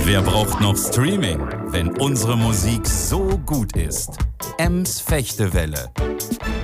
Wer braucht noch Streaming, wenn unsere Musik so gut ist? Ems Fechtewelle.